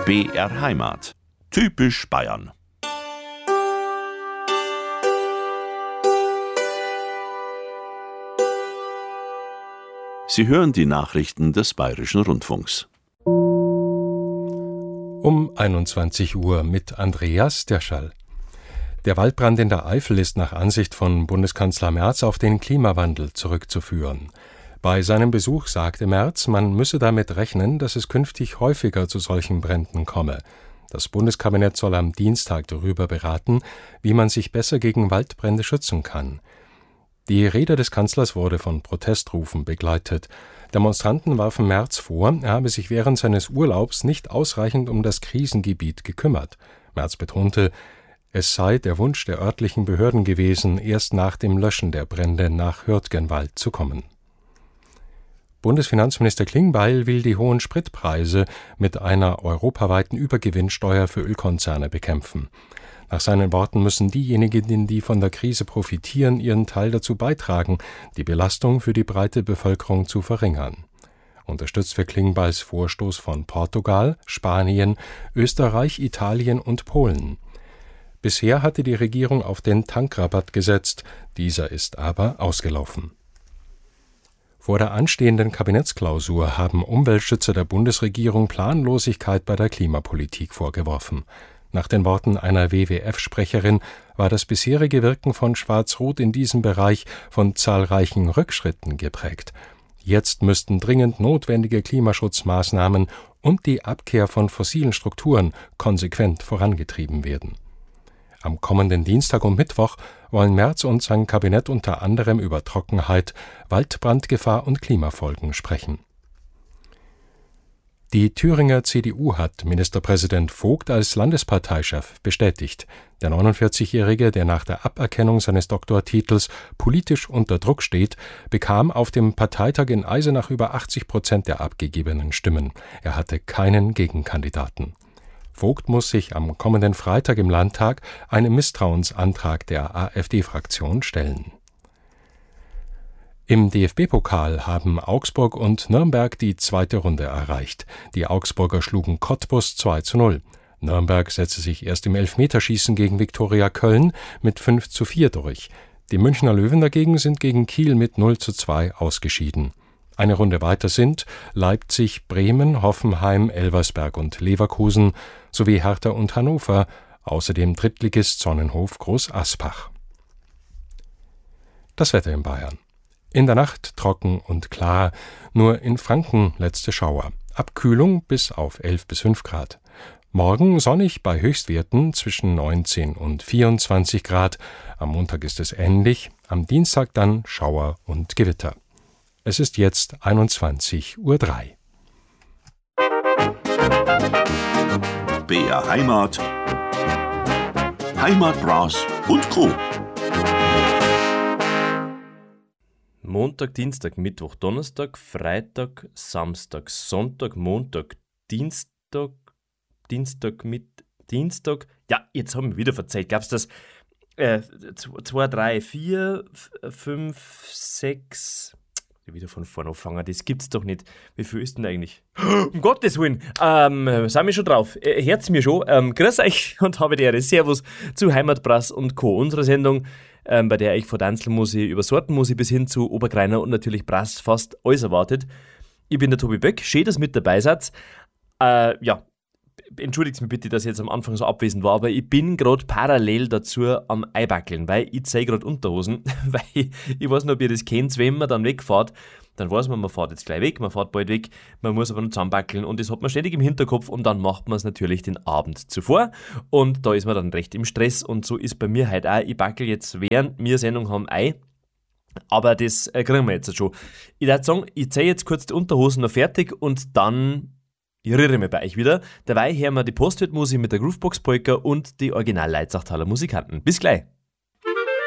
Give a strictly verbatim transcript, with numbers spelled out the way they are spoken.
B R Heimat. Typisch Bayern. Sie hören die Nachrichten des Bayerischen Rundfunks. Um einundzwanzig Uhr mit Andreas Derschall. Der Waldbrand in der Eifel ist nach Ansicht von Bundeskanzler Merz auf den Klimawandel zurückzuführen. Bei seinem Besuch sagte Merz, man müsse damit rechnen, dass es künftig häufiger zu solchen Bränden komme. Das Bundeskabinett soll am Dienstag darüber beraten, wie man sich besser gegen Waldbrände schützen kann. Die Rede des Kanzlers wurde von Protestrufen begleitet. Demonstranten warfen Merz vor, er habe sich während seines Urlaubs nicht ausreichend um das Krisengebiet gekümmert. Merz betonte, es sei der Wunsch der örtlichen Behörden gewesen, erst nach dem Löschen der Brände nach Hürtgenwald zu kommen. Bundesfinanzminister Klingbeil will die hohen Spritpreise mit einer europaweiten Übergewinnsteuer für Ölkonzerne bekämpfen. Nach seinen Worten müssen diejenigen, die von der Krise profitieren, ihren Teil dazu beitragen, die Belastung für die breite Bevölkerung zu verringern. Unterstützt wird Klingbeils Vorstoß von Portugal, Spanien, Österreich, Italien und Polen. Bisher hatte die Regierung auf den Tankrabatt gesetzt, dieser ist aber ausgelaufen. Vor der anstehenden Kabinettsklausur haben Umweltschützer der Bundesregierung Planlosigkeit bei der Klimapolitik vorgeworfen. Nach den Worten einer W W F-Sprecherin war das bisherige Wirken von Schwarz-Rot in diesem Bereich von zahlreichen Rückschritten geprägt. Jetzt müssten dringend notwendige Klimaschutzmaßnahmen und die Abkehr von fossilen Strukturen konsequent vorangetrieben werden. Am kommenden Dienstag und Mittwoch wollen Merz und sein Kabinett unter anderem über Trockenheit, Waldbrandgefahr und Klimafolgen sprechen. Die Thüringer C D U hat Ministerpräsident Vogt als Landesparteichef bestätigt. Der neunundvierzigjährige, der nach der Aberkennung seines Doktortitels politisch unter Druck steht, bekam auf dem Parteitag in Eisenach über achtzig Prozent der abgegebenen Stimmen. Er hatte keinen Gegenkandidaten. Vogt muss sich am kommenden Freitag im Landtag einem Misstrauensantrag der AfD-Fraktion stellen. Im D F B-Pokal haben Augsburg und Nürnberg die zweite Runde erreicht. Die Augsburger schlugen Cottbus zwei zu null. Nürnberg setzte sich erst im Elfmeterschießen gegen Viktoria Köln mit fünf zu vier durch. Die Münchner Löwen dagegen sind gegen Kiel mit null zu zwei ausgeschieden. Eine Runde weiter sind Leipzig, Bremen, Hoffenheim, Elversberg und Leverkusen sowie Hertha und Hannover, außerdem Drittligist Sonnenhof Groß-Aspach. Das Wetter in Bayern. In der Nacht trocken und klar, nur in Franken letzte Schauer. Abkühlung bis auf elf bis fünf Grad. Morgen sonnig bei Höchstwerten zwischen neunzehn und vierundzwanzig Grad. Am Montag ist es ähnlich, am Dienstag dann Schauer und Gewitter. Es ist jetzt einundzwanzig Uhr drei. B R Heimat, Heimatbras und Co. Montag, Dienstag, Mittwoch, Donnerstag, Freitag, Samstag, Sonntag, Montag, Dienstag, Dienstag, mit Dienstag. Ja, jetzt haben wir wieder verzählt. Gab's das? Äh, zwei, drei, vier, fünf, sechs. Wieder von vorne anfangen, das gibt's doch nicht. Wie viel ist denn eigentlich? Um Gottes Willen, ähm, sind wir schon drauf. Äh, hört's mir schon. Ähm, grüß euch und habe die Ehre. Servus zu Heimatbras und Co. Unsere Sendung, ähm, bei der ich von Danzelmusik über Sortenmusik bis hin zu Obergreiner und natürlich Brass fast alles erwartet. Ich bin der Tobi Böck. Schön, dass ihr mit dabei seid. Äh, ja, entschuldigt mich bitte, dass ich jetzt am Anfang so abwesend war, aber ich bin gerade parallel dazu am Eibackeln, weil ich ziehe gerade Unterhosen, weil ich, ich weiß nicht, ob ihr das kennt, wenn man dann wegfährt, dann weiß man, man fährt jetzt gleich weg, man fährt bald weg, man muss aber noch zusammenbackeln und das hat man ständig im Hinterkopf und dann macht man es natürlich den Abend zuvor und da ist man dann recht im Stress und so ist bei mir halt auch, ich backel jetzt während wir Sendung haben Ei, aber das äh, kriegen wir jetzt schon. Ich würde sagen, ich ziehe jetzt kurz die Unterhosen noch fertig und dann ich rühre mich bei euch wieder. Dabei hören wir die Postwirtmusik mit der Groovebox Polka und die Original-Leitzachtaler Musikanten. Bis gleich!